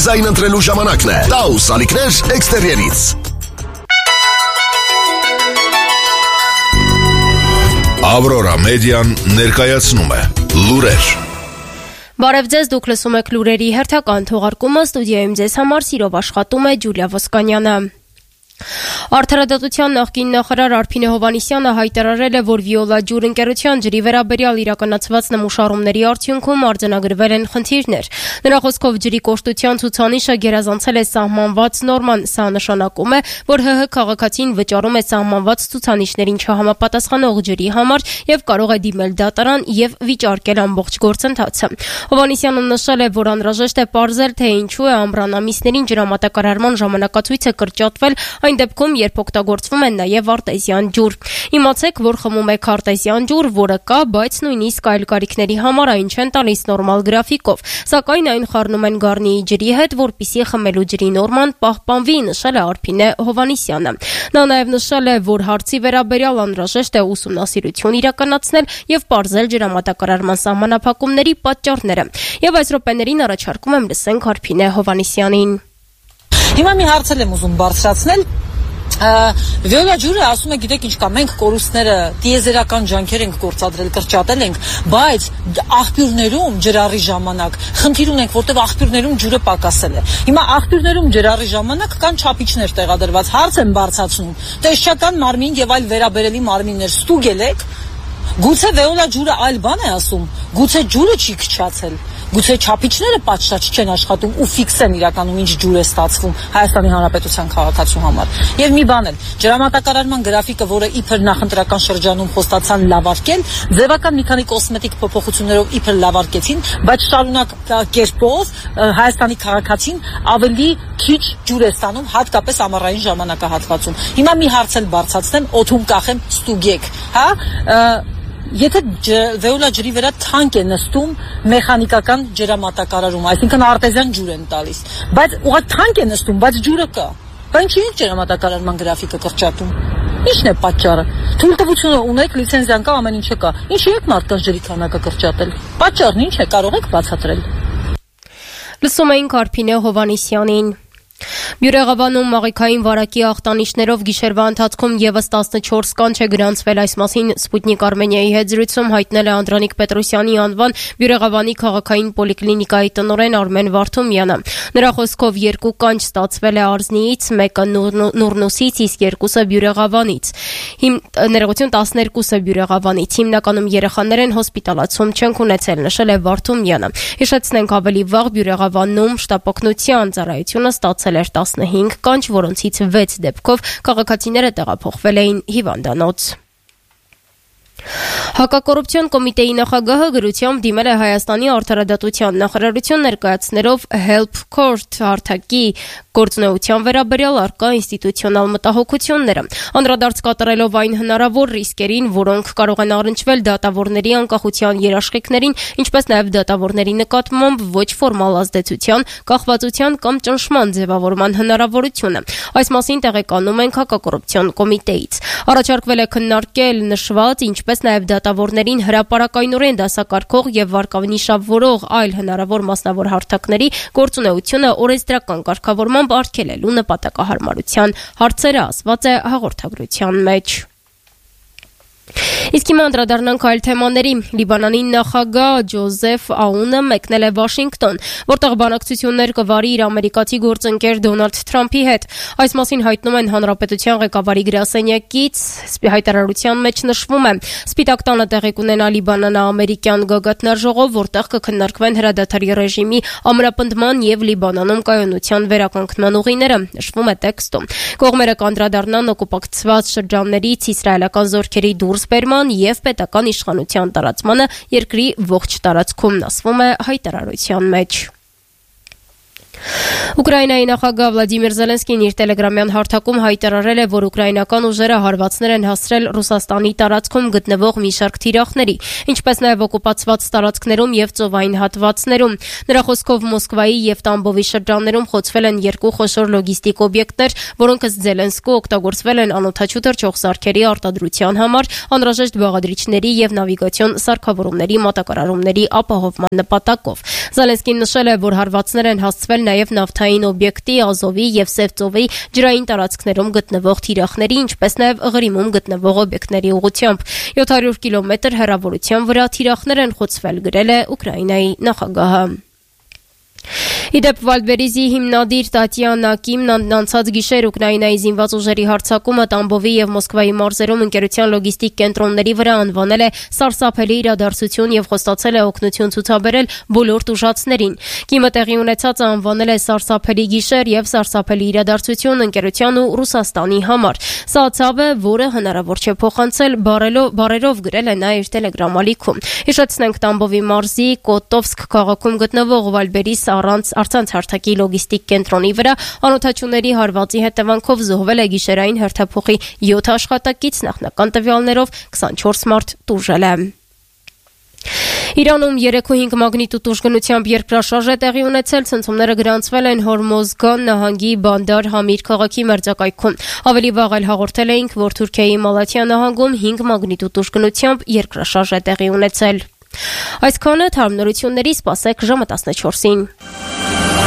դիզայն ընտրելու ժամանակն է։ Taus ալիքներ էքստերիերից։ Aurora Median ներկայացնում է լուրեր։ Բարև ձեզ, դուք լսում եք լուրերի հերթական թողարկումը, ստուդիայում ձեզ համար սիրով աշխատում է Ջուլիա Ոսկանյանը։ Արդարադատության նախկին նախարար Արփինե Հովհաննիսյանը հայտարարել է, որ Վիոլա ջուր ընկերության ջրի վերաբերյալ իրականացված նմուշարումների արդյունքում արձանագրվել են խնդիրներ։ Նրա խոսքով ջրի կոշտության ցուցանիշը գերազանցել է սահմանված նորման, սա նշանակում է, որ ՀՀ քաղաքացին վճարում է սահմանված ցուցանիշներին չհամապատասխանող ջրի համար եւ կարող է դիմել դատարան եւ վիճարկել ամբողջ գործընթացը։ Հովհաննիսյանը նշել է, որ անհրաժեշտ է պարզել, թե ինչու է ամռան ամիսներին ջրամատակարարման ժամանակացույցը կրճատվել այն դեպքում, երբ օգտագործվում են նաև արտեզյան ջուր։ Իմացեք, որ խմում եք արտեզյան ջուր, որը կա, բայց նույնիսկ այլ կարիքների համար այն չեն տալիս նորմալ գրաֆիկով, սակայն այն խառնում են գառնիի ջրի հետ, որպեսզի խմելու ջրի նորման պահպանվի, նշել է Արփինե Հովհաննիսյանը։ Նա նաև նշել է, որ հարցի վերաբերյալ անհրաժեշտ է ուսումնասիրություն իրականացնել եւ պարզել ջրամատակարարման սահմանափակումների պատճառները։ Եվ այս րոպեներին առաջարկում եմ լսենք Արփինե Հովհաննիսյանին։ Հիմա մի հարց եմ ուզում բարձրացնել։ Վիոլա ջուրը ասում է, գիտեք ինչ կա, մենք կորուստները տիեզերական ջանքեր ենք գործադրել, կրճատել ենք, բայց աղբյուրներում ջրառի ժամանակ խնդիր ունենք, որտեղ աղբյուրներում ջուրը պակասել է։ Հիմա աղբյուրներում ջրառի ժամանակ կան չափիչներ տեղադրված, հարց են բարձրացնում, տեսչական մարմին եւ այլ վերաբերելի մարմիններ ստուգել եք։ Գուցե Վիոլա ջուրը այլ բան է ասում, գուցե ջուրը չի քչացել, գուցե չափիչները պատշաճ չեն աշխատում ու ֆիքս են իրականում ինչ ջուր է ստացվում Հայաստանի Հանրապետության քաղաքացու համար։ Եվ մի բան էլ, ջրամատակարարման գրաֆիկը, որը իբր նախընտրական շրջանում խոստացան լավարկել, ձևական մի քանի կոսմետիկ փոփոխություններով իբր լավարկեցին, բայց շարունակ կերպով Հայաստանի քաղաքացին ավելի քիչ ջուր է ստանում, հատկապես ամառային ժամանակահատվածում։ Հիմա մի հարց էլ բարձրացնեմ, օդում կախեմ, ստուգեք, հա։ Եթե Վիոլա ջրի վրա թանկ է նստում մեխանիկական ջրամատակարարում, այսինքն արտեզյան ջուր են տալիս, բայց ուղղակի թանկ է նստում, բայց ջուրը կա, բայց ինչի՞ է ջրամատակարարման գրաֆիկը կրճատում։ Ի՞նչն է պատճառը։ Թույլտվությունը ունեք, լիցենզիան կա, ամեն ինչը կա։ Ինչի՞ եք մարդկանց ջրի քանակը կրճատել։ Պատճառն ինչ է, կարող եք բացատրել։ Լսում էինք Արփինե Հովհաննիսյանին։ Բյուրեղաբանում մաղիքային վարակի ախտանիշներով գիշերվա ընթացքում եւս 14 կանչ է գրանցվել, այս մասին Սպուտնիկ Արմենիայի հետ զրույցում հայտնել է Անդրանիկ Պետրոսյանի անվան Բյուրեղաբանի քաղաքային պոլիկլինիկայի տնօրեն Արմեն Վարդումյանը։ Նրա խոսքով 2 կանչ ստացվել է Արզնիից, մեկը Նուրնուսից, իսկ 2-ը Բյուրեղաբանից։ Ներողություն, 12-ը Բյուրեղաբանից։ Հիմնականում երեխաներ են, հոսպիտալացում չենք ունեցել, նշել է Վարդումյանը։ Հիշեցնենք, ավելի վաղ Բյուրեղաբանում շտապօգնության ծառայությունը ստացել էր 15 կանչ, որոնցից 6 դեպքով քաղաքացիները տեղափոխվել էին հիվանդանոց։ Հակակոռուպցիոն կոմիտեի նախագահը գրությամբ դիմել է Հայաստանի արդարադատության նախարարություն ներկայացնելով Help Court հարթակի գործունեության վերաբերյալ առկա ինստիտուցիոնալ մտահոգությունները, անդրադարձ կատարելով այն հնարավոր ռիսկերին, որոնք կարող են առնչվել դատավորների անկախության երաշխիքներին, ինչպես նաև դատավորների նկատմամբ ոչ ֆորմալ ազդեցության, կախվածության կամ ճնշման ձևավորման հնարավորությունը։ Այս մասին տեղեկանում ենք Հակակոռուպցիոն կոմիտեից։ Առաջարկվել է քննարկել նշված, ինչպես նաև դատավորներին հրապարակայնորեն դասակարգող եւ վարկանիշավորող այլ հնարավոր մասնավոր հարթակների գործունեությունը օրենսդրական կարգավորմամբ արգելելու նպատակահարմարության հարցերը, ասված է հաղորդագրության մեջ։ Իսկ հիմա անդրադառնանք այլ թեմաների։ Լիբանանի նախագահ Ջոզեֆ Աունը մեկնել է Վաշինգտոն, որտեղ բանակցություններ կվարի իր ամերիկացի գործընկեր Դոնալդ Թրամփի հետ։ Այս մասին հայտնում են Հանրապետության ղեկավարի գրասենյակից, հայտարարության մեջ նշվում է. Սպիտակ տանը տեղի կունենա Լիբանանա-ամերիկյան գագաթնաժողով, որտեղ կքննարկվեն հրադադարի ռեժիմի ամրապնդման եւ Լիբանանում կայունության վերականգնման ուղիները, նշվում է տեքստում։ Կողմերը կանդրադառնան օկուպացված շրջաններից իսրայելական զորքերի դուրսբերման եւ պետական իշխանության տարածմանը երկրի ողջ տարածքում, ասվում է հայտարարության մեջ։ Ուկրաինայի նախագահ Վլադիմիր Զելենսկին իր տելեգրամյան հարթակում հայտարարել է, որ ուկրաինական ուժերը հարվածներ են հասցրել Ռուսաստանի տարածքում գտնվող մի շարք թիրախների, ինչպես նաև օկուպացված տարածքներում եւ ծովային հատվածներում։ Նրա խոսքով Մոսկվայի եւ Տամբովի շրջաններում խոցվել են երկու խոշոր լոգիստիկ օբյեկտներ, որոնք ըստ Զելենսկու օգտագործվել են անօդաչու թռչող սարքերի արտադրության համար, անհրաժեշտ բաղադրիչների եւ նավիգացիոն սարքավորումների մատակարարումների ապահովման նպատակով։ Զելենսկին նշել է, որ հարվածներ են հասցվել նաև նավթային օբյեկտի, Ազովի եւ Սևծովի ջրային տարածքներում գտնվող թիրախների, ինչպես նաև Ղրիմում գտնվող օբյեկտների ուղղությամբ 700 կիլոմետր հեռավորության վրա թիրախներ են խոցվել, գրել է Ուկրաինայի նախագահը։ Իդեպ Վալդբերիզի հիմնադիր Տատյանա Կիմն անցած գիշեր Ուկրաինայի զինված ուժերի հարձակումը Տամբովի եւ Մոսկվայի մարզերում ընկերության լոգիստիկ կենտրոնների վրա անվանել է սարսափելի իրադարձություն եւ խոստացել է օգնություն ցուցաբերել բոլոր տուժածներին։ Կիմը տեղի ունեցածը անվանել է սարսափելի գիշեր եւ սարսափելի իրադարձություն ընկերության ու Ռուսաստանի համար։ Սա ցավ է, որը հնարավոր չէ փոխանցել բարերով, գրել է նա իր տելեգրամ ալիքում։ Հիշեցնենք Տամբովի մարզի Կոտովսկ քաղաքում գտնվող Վալդբերիս առցանց հարթակի լոգիստիկ կենտրոնի վրա անօդաչուների հարվածի հետևանքով զոհվել է գիշերային հերթափոխի 7 աշխատակից, նախնական տվյալներով 24 մարդ տուժել է։ Իրանում 3.5 մագնիտուդ ուժգնությամբ երկրաշարժ է տեղի ունեցել, ցնցումները գրանցվել են Հորմոզգան նահանգի Բանդար Համիր քաղաքի մերձակայքում։ Ավելի վաղ էլ հաղորդել էինք, որ Թուրքիայի Մալաթիա նահանգում 5 մագնիտուդ ուժգնությամբ երկրաշարժ է տեղի ունեցել։ Այսքանը թարմ նորությունների, սպասեք ժամը 14-ին։